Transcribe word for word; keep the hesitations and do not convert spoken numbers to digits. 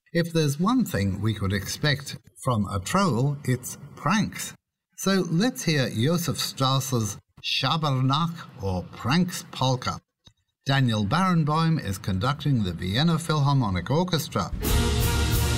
If there's one thing we could expect from a troll, it's pranks. So let's hear Josef Strauss's Schabernack or Pranks Polka. Daniel Barenboim is conducting the Vienna Philharmonic Orchestra.